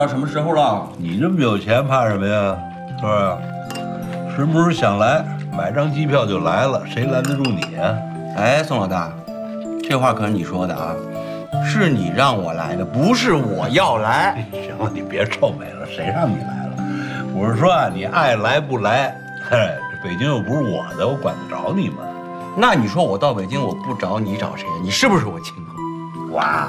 到什么时候了？ 你这么有钱，怕什么呀？是不是？什么时候想来，买张机票就来了，谁拦得住你啊？ 哎，宋老大，这话可是你说的啊，是你让我来的，不是我要来。 行了，你别臭美了，谁让你来了？我是说啊，你爱来不来，这北京又不是我的，我管得着你吗？ 那你说我到北京，我不找你找谁？你是不是我亲哥？ 哇，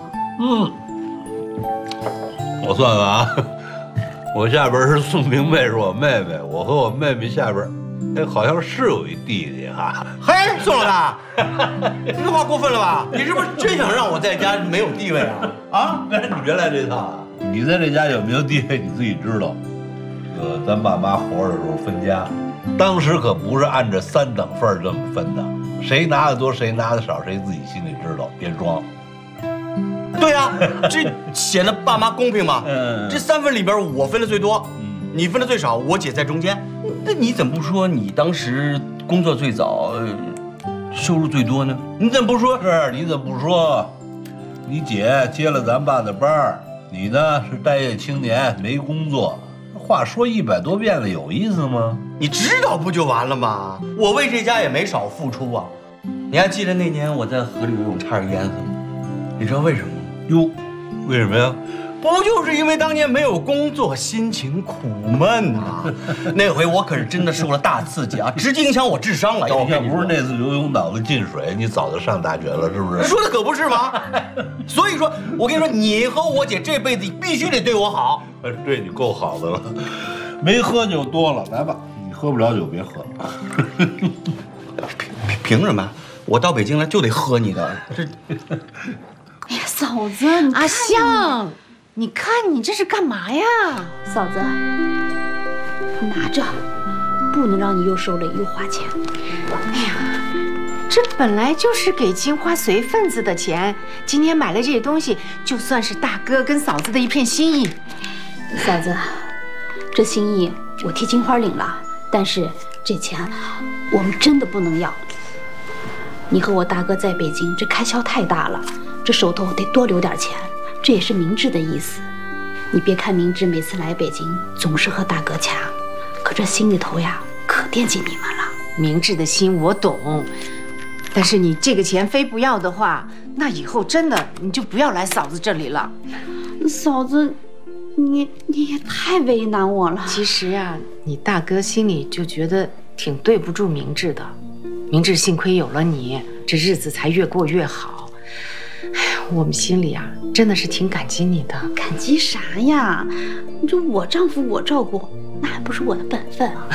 我算算啊，我下边是宋明媚，是我妹妹，我和我妹妹下边，哎，好像是有一弟弟哈。 嘿，宋老大，你这话过分了吧？你是不是真想让我在家没有地位啊？啊， 那是你原来这套啊！你在这家有没有地位，你自己知道。咱爸妈活着的时候分家，当时可不是按着3等份这么分的，谁拿的多，谁拿的少，谁自己心里知道，别装。 对呀，这显得爸妈公平嘛。这3份里边我分的最多，你分的最少，我姐在中间。那你怎么不说你当时工作最早，收入最多呢？你怎么不说？ 你怎么不说？你姐接了咱爸的班儿，你呢是待业青年，没工作。话说100多遍了，有意思吗？ 你知道不就完了吗？我为这家也没少付出啊。你还记得那年我在河里游泳差点淹死吗？你知道为什么吗？ 哟，为什么呀？ 不就是因为当年没有工作，心情苦闷呐？那回我可是真的受了大刺激啊，直接影响我智商了。 要不是那次游泳脑子进水，你早就上大学了，是不是？ 说的可不是吗？所以说，我跟你说，你和我姐这辈子必须得对我好。 对你够好的了，没喝酒多了，来吧，你喝不了酒别喝了。 凭什么？我到北京来就得喝你的？这， 哎呀，嫂子， 阿香，你看你这是干嘛呀？ 嫂子，拿着，不能让你又收累又花钱。 哎呀，这本来就是给金花随份子的钱，今天买了这些东西，就算是大哥跟嫂子的一片心意。 嫂子，这心意我替金花领了，但是这钱我们真的不能要。你和我大哥在北京，这开销太大了，这手头得多留点钱，这也是明智的意思。你别看明智每次来北京总是和大哥掐，可这心里头呀可惦记你们了。 明智的心我懂，但是你这个钱非不要的话，那以后真的你就不要来嫂子这里了。 嫂子，你也太为难我了。 其实啊，你大哥心里就觉得挺对不住明智的。明智幸亏有了你，这日子才越过越好。哎呀，我们心里啊真的是挺感激你的。 感激啥呀？你这我丈夫我照顾，那还不是我的本分啊。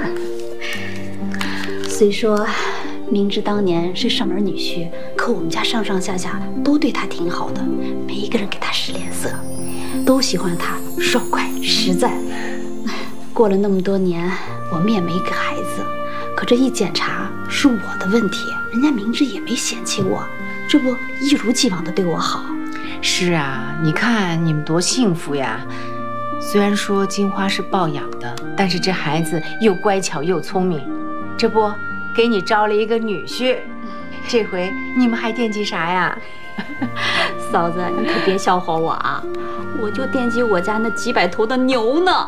虽说明智当年是上门女婿，可我们家上上下下都对他挺好的，没一个人给他使脸色，都喜欢他爽快实在。过了那么多年，我们也没个孩子，可这一检查是我的问题，人家明智也没嫌弃我，这不一如既往的对我好。 是啊，你看你们多幸福呀！虽然说金花是抱养的，但是这孩子又乖巧又聪明，这不给你招了一个女婿，这回你们还惦记啥呀？ 嫂子，你可别笑话我啊！我就惦记我家那几百头的牛呢。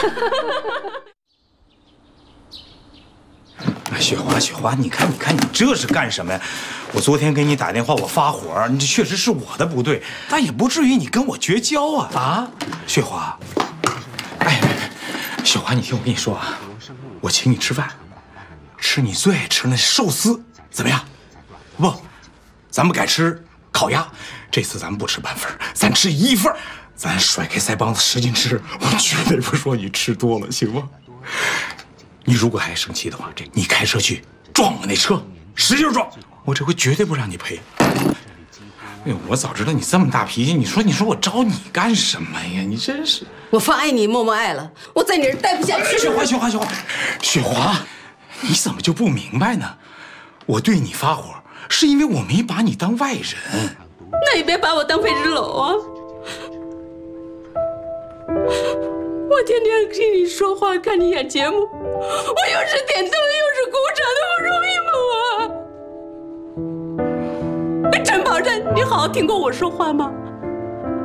雪花，雪花，你看，你这是干什么呀？我昨天给你打电话，我发火，你这确实是我的不对，但也不至于你跟我绝交啊！啊，雪花，哎，雪花，你听我跟你说啊，我请你吃饭，吃你最爱吃那寿司，怎么样？不，咱们改吃烤鸭，这次咱们不吃半份，咱吃1份，咱甩开腮帮子使劲吃，我绝对不说你吃多了，行吗？你如果还生气的话，你开车去撞我那车，使劲撞，我这回绝对不让你赔。哎呦，我早知道你这么大脾气，你说我招你干什么呀？你真是…… 我放爱你默默爱了，我在你这儿待不下去。 雪花，雪花，你怎么就不明白呢？我对你发火，是因为我没把你当外人。 那也别把我当配纸篓啊！我天天听你说话，看你演节目，我又是点灯又是鼓掌，那不容易吗？我真保证你好好听过我说话吗？